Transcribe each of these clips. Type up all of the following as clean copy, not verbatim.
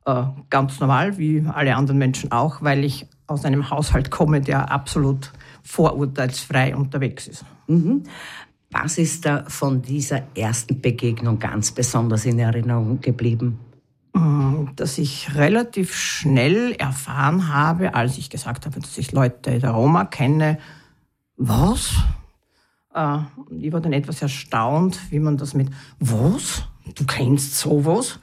ganz normal, wie alle anderen Menschen auch, weil ich aus einem Haushalt komme, der absolut vorurteilsfrei unterwegs ist. Mhm. Was ist da von dieser ersten Begegnung ganz besonders in Erinnerung geblieben? Dass ich relativ schnell erfahren habe, als ich gesagt habe, dass ich Leute der Roma kenne. Was? Ich war dann etwas erstaunt, wie man das mit "Was? Du kennst sowas?"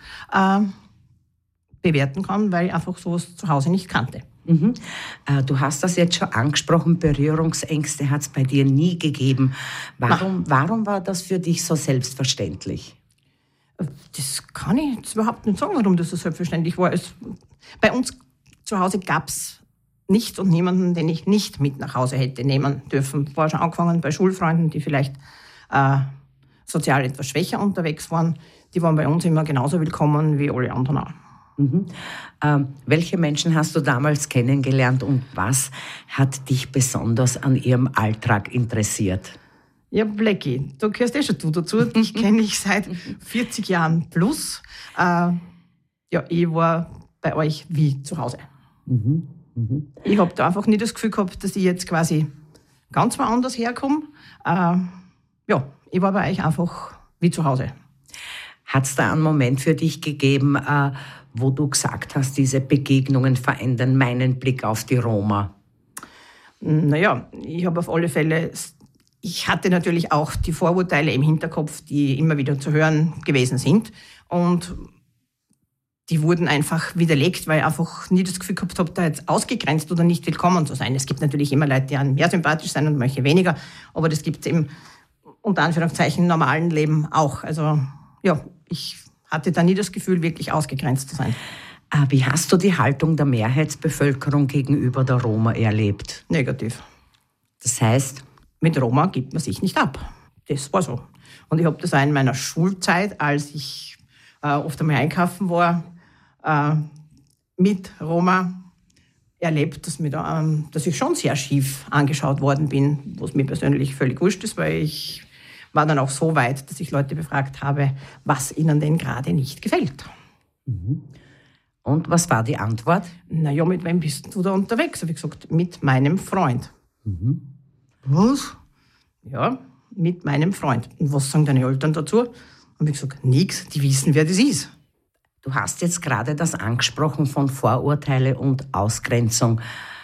bewerten kann, weil ich einfach sowas zu Hause nicht kannte. Mhm. Du hast das jetzt schon angesprochen, Berührungsängste hat es bei dir nie gegeben. Warum war das für dich so selbstverständlich? Das kann ich jetzt überhaupt nicht sagen, warum das so selbstverständlich war. Bei uns zu Hause gab es nichts und niemanden, den ich nicht mit nach Hause hätte nehmen dürfen. War schon angefangen bei Schulfreunden, die vielleicht sozial etwas schwächer unterwegs waren. Die waren bei uns immer genauso willkommen wie alle anderen auch. Mhm. Welche Menschen hast du damals kennengelernt und was hat dich besonders an ihrem Alltag interessiert? Ja, Blackie, du gehörst schon du dazu. Dich kenne ich seit 40 Jahren plus. Ich war bei euch wie zu Hause. Mhm. Mhm. Ich habe da einfach nie das Gefühl gehabt, dass ich jetzt quasi ganz woanders herkomme. Ich war bei euch einfach wie zu Hause. Hat es da einen Moment für dich gegeben, wo du gesagt hast, diese Begegnungen verändern meinen Blick auf die Roma? Naja, ich habe auf alle Fälle, ich hatte natürlich auch die Vorurteile im Hinterkopf, die immer wieder zu hören gewesen sind. Und die wurden einfach widerlegt, weil ich einfach nie das Gefühl gehabt habe, da jetzt ausgegrenzt oder nicht willkommen zu sein. Es gibt natürlich immer Leute, die einem mehr sympathisch sind und manche weniger. Aber das gibt es im, unter Anführungszeichen, normalen Leben auch. Also ja, ich hatte da nie das Gefühl, wirklich ausgegrenzt zu sein. Wie hast du die Haltung der Mehrheitsbevölkerung gegenüber der Roma erlebt? Negativ. Das heißt? Mit Roma gibt man sich nicht ab. Das war so. Und ich habe das auch in meiner Schulzeit, als ich oft einmal einkaufen war, mit Roma erlebt, dass ich schon sehr schief angeschaut worden bin, was mir persönlich völlig wurscht ist, weil ich war dann auch so weit, dass ich Leute befragt habe, was ihnen denn gerade nicht gefällt. Mhm. Und was war die Antwort? Naja, mit wem bist du da unterwegs? Habe ich gesagt, mit meinem Freund. Mhm. Was? Ja, mit meinem Freund. Und was sagen deine Eltern dazu? Habe ich gesagt, nix, die wissen, wer das ist. Du hast jetzt gerade das angesprochen von Vorurteile und Ausgrenzung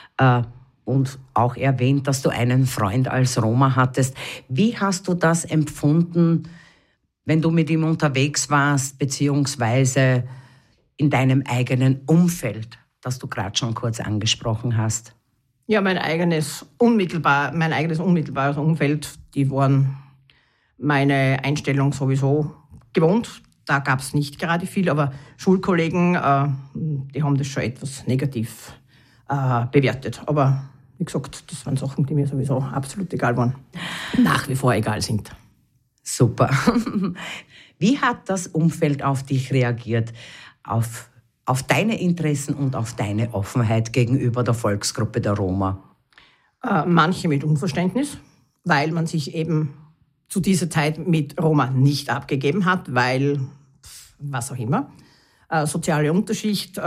und auch erwähnt, dass du einen Freund als Roma hattest. Wie hast du das empfunden, wenn du mit ihm unterwegs warst, beziehungsweise in deinem eigenen Umfeld, das du gerade schon kurz angesprochen hast? Ja, mein eigenes unmittelbares Umfeld, die waren meine Einstellung sowieso gewohnt. Da gab es nicht gerade viel, aber Schulkollegen, die haben das schon etwas negativ bewertet. Aber wie gesagt, das waren Sachen, die mir sowieso absolut egal waren. Nach wie vor egal sind. Super. Wie hat das Umfeld auf dich reagiert? Auf deine Interessen und auf deine Offenheit gegenüber der Volksgruppe der Roma? Manche mit Unverständnis, weil man sich eben zu dieser Zeit mit Roma nicht abgegeben hat, weil, was auch immer, soziale Unterschicht,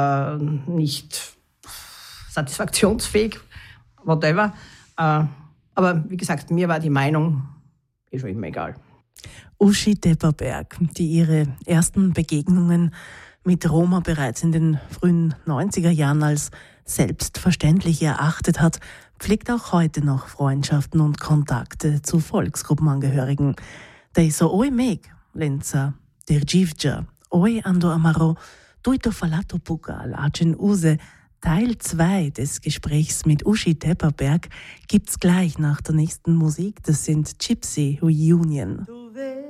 nicht satisfaktionsfähig, whatever. Aber wie gesagt, mir war die Meinung schon immer egal. Uschi Tepperberg, die ihre ersten Begegnungen mit Roma bereits in den frühen 90er Jahren als selbstverständlich erachtet hat, pflegt auch heute noch Freundschaften und Kontakte zu Volksgruppenangehörigen. Dei so oi meg, lenza, der Givja, oi ando amaro, tuito falato pugal, acen use. Teil 2 des Gesprächs mit Uschi Tepperberg gibt's gleich nach der nächsten Musik. Das sind Gypsy Reunion.